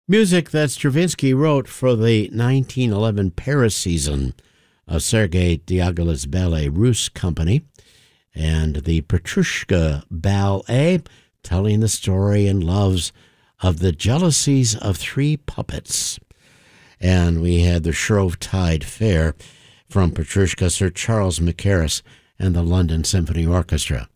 Music that Stravinsky wrote for the 1911 Paris season of Sergei Diaghilev's Ballet Russe Company and the Petrushka Ballet, telling the story and loves of the jealousies of three puppets. And we had the Shrovetide Fair from Petrushka, Sir Charles Mackerras, and the London Symphony Orchestra.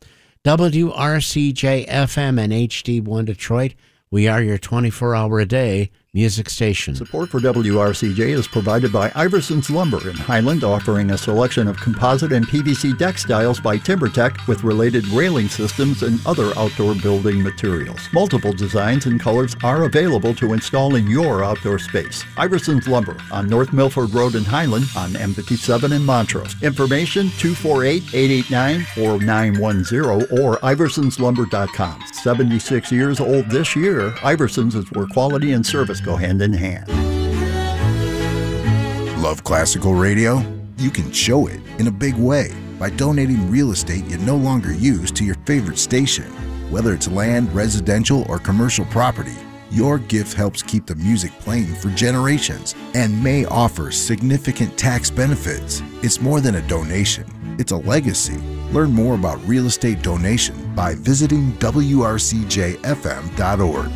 WRCJ-FM and HD1 Detroit, we are your 24-hour-a-day music station. Support for WRCJ is provided by Iverson's Lumber in Highland, offering a selection of composite and PVC deck styles by TimberTech with related railing systems and other outdoor building materials. Multiple designs and colors are available to install in your outdoor space. Iverson's Lumber on North Milford Road in Highland on M57 in Montrose. Information 248-889-4910 or iversonslumber.com. 76 years old this year, Iverson's is where quality and service go hand in hand. Love classical radio? You can show it in a big way by donating real estate you no longer use to your favorite station. Whether it's land, residential, or commercial property, your gift helps keep the music playing for generations and may offer significant tax benefits. It's more than a donation. It's a legacy. Learn more about real estate donation by visiting WRCJFM.org.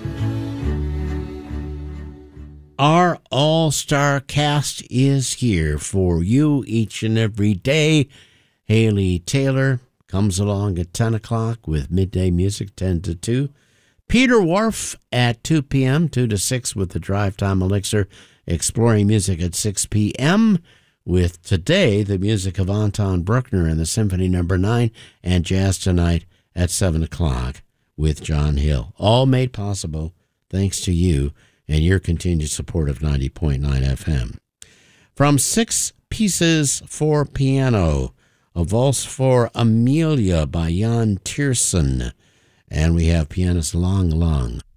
Our all-star cast is here for you each and every day. Haley Taylor comes along at 10 o'clock with Midday Music, 10 to 2. Peter Wharf at 2 p.m., 2 to 6 with the Drive Time Elixir, exploring music at 6 p.m. with today the music of Anton Bruckner and the Symphony No. 9, and Jazz Tonight at 7 o'clock with John Hill. All made possible thanks to you and your continued support of 90.9 FM. From 6 Pieces for Piano, a Valse for Amelia by Jan Tiersen. And we have pianist Lang Lang